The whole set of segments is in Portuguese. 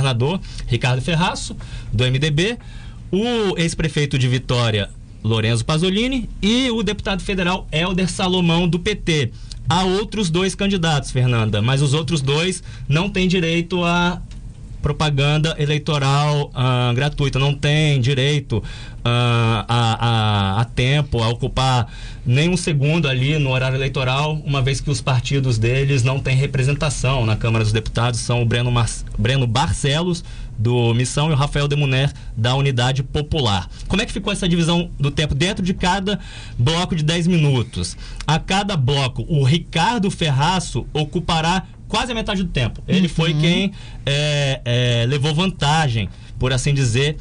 governador Ricardo Ferraço, do MDB, o ex-prefeito de Vitória, Lorenzo Pasolini, e o deputado federal Hélder Salomão, do PT. Há outros 2 candidatos, Fernanda, mas os outros 2 não têm direito a propaganda eleitoral gratuita, não tem direito a tempo, a ocupar nem um segundo ali no horário eleitoral, uma vez que os partidos deles não têm representação na Câmara dos Deputados. São o Breno Barcelos, do Missão, e o Rafael Demuner, da Unidade Popular. Como é que ficou essa divisão do tempo dentro de cada bloco de 10 minutos? A cada bloco, o Ricardo Ferraço ocupará quase a metade do tempo. Ele foi quem levou vantagem, por assim dizer,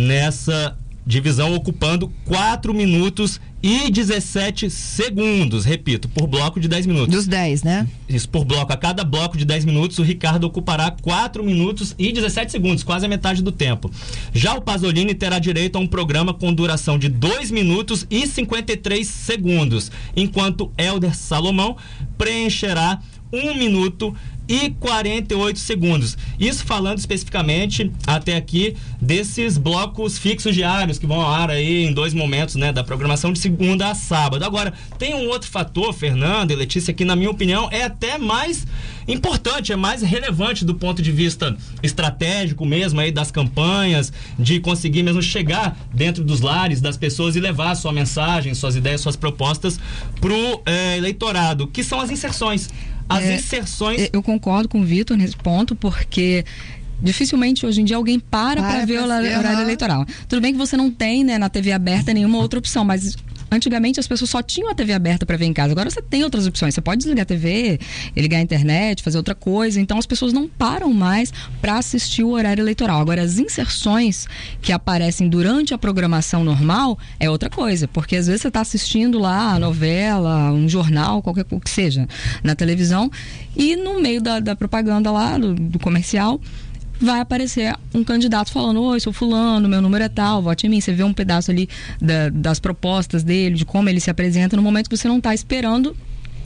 nessa divisão, ocupando 4 minutos e 17 segundos, repito, por bloco de 10 minutos. Dos 10, né? Isso, por bloco. A cada bloco de 10 minutos, o Ricardo ocupará 4 minutos e 17 segundos, quase a metade do tempo. Já o Pasolini terá direito a um programa com duração de 2 minutos e 53 segundos, enquanto Hélder Salomão preencherá 1 minuto e 48 segundos. Isso falando especificamente até aqui desses blocos fixos diários que vão ao ar aí em 2 momentos, né, da programação de segunda a sábado. Agora, tem um outro fator, Fernanda e Letícia, que na minha opinião é até mais importante, é mais relevante do ponto de vista estratégico mesmo aí das campanhas, de conseguir mesmo chegar dentro dos lares das pessoas e levar a sua mensagem, suas ideias, suas propostas pro eleitorado, que são as inserções. As inserções... Eu concordo com o Vitor nesse ponto, porque dificilmente hoje em dia alguém para ver o horário eleitoral. Tudo bem que você não tem, né, na TV aberta nenhuma outra opção, mas antigamente as pessoas só tinham a TV aberta para ver em casa. Agora você tem outras opções. Você pode desligar a TV, ligar a internet, fazer outra coisa. Então as pessoas não param mais para assistir o horário eleitoral. Agora, as inserções que aparecem durante a programação normal é outra coisa, porque às vezes você está assistindo lá a novela, um jornal, qualquer coisa que seja, na televisão, e no meio da propaganda lá, do comercial, vai aparecer um candidato falando: oi, sou fulano, meu número é tal, vote em mim. Você vê um pedaço ali das propostas dele, de como ele se apresenta, no momento que você não está esperando.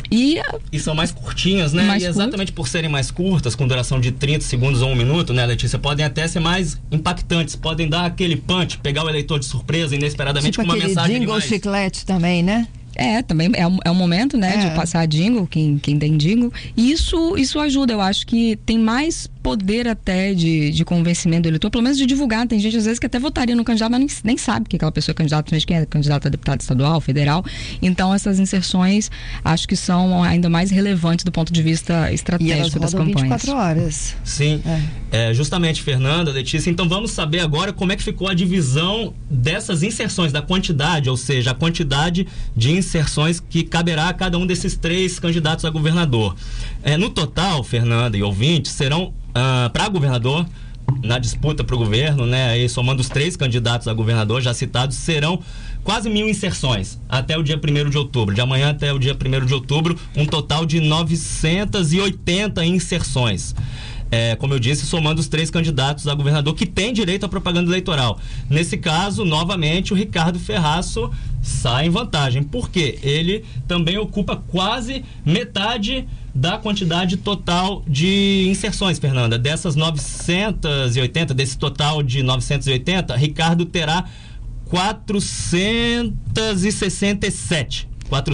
E são mais curtinhas, né? E exatamente por serem mais curtas, com duração de 30 segundos ou 1 minuto, né, Letícia, podem até ser mais impactantes, podem dar aquele punch, pegar o eleitor de surpresa inesperadamente, tipo com uma mensagem jingle chiclete também, né? Também é um momento, né, de passar jingle, quem tem jingle. E isso ajuda, eu acho que tem mais poder até de convencimento do eleitor, pelo menos de divulgar. Tem gente às vezes que até votaria no candidato, mas nem sabe que aquela pessoa é candidata, mas quem é candidato a deputado estadual, federal. Então essas inserções acho que são ainda mais relevantes do ponto de vista estratégico das campanhas. 24 horas. Sim, justamente, Fernanda, Letícia. Então vamos saber agora como é que ficou a divisão dessas inserções, da quantidade, ou seja, a quantidade de inserções que caberá a cada um desses 3 candidatos a governador. No total, Fernanda e ouvintes, serão para governador, na disputa para o governo, né, aí somando os 3 candidatos a governador já citados, serão quase 1.000 inserções até o dia 1º de outubro. De amanhã até o dia 1º de outubro, um total de 980 inserções. Como eu disse, somando os 3 candidatos a governador que têm direito à propaganda eleitoral. Nesse caso, novamente, o Ricardo Ferraço sai em vantagem, porque ele também ocupa quase metade da quantidade total de inserções, Fernanda. Dessas 980, desse total de 980, Ricardo terá 467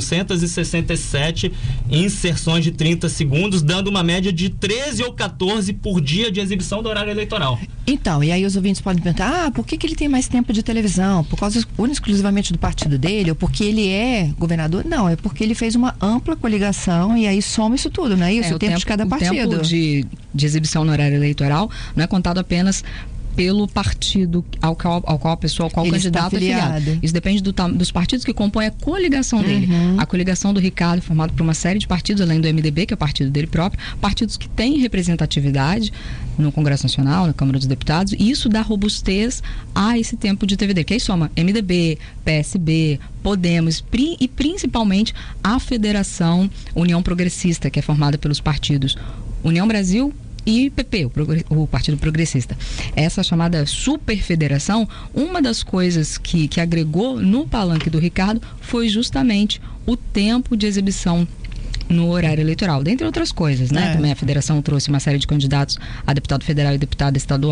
inserções de 30 segundos, dando uma média de 13 ou 14 por dia de exibição do horário eleitoral. Então, e aí os ouvintes podem perguntar: por que ele tem mais tempo de televisão? Por causa exclusivamente do partido dele? Ou porque ele é governador? Não, é porque ele fez uma ampla coligação e aí soma isso tudo, não é isso? O tempo de cada partido. O tempo de exibição no horário eleitoral não é contado apenas pelo partido ao qual a pessoa, ao qual o candidato é filiado. Isso depende dos partidos que compõem a coligação dele. A coligação do Ricardo é formada por uma série de partidos, além do MDB, que é o partido dele próprio, partidos que têm representatividade no Congresso Nacional, na Câmara dos Deputados, e isso dá robustez a esse tempo de TV dele, que aí soma MDB, PSB, Podemos e principalmente a Federação União Progressista, que é formada pelos partidos União Brasil e PP, o Partido Progressista. Essa chamada superfederação, uma das coisas que agregou no palanque do Ricardo foi justamente o tempo de exibição no horário eleitoral, dentre outras coisas, né? Também a federação trouxe uma série de candidatos a deputado federal e deputada estadual.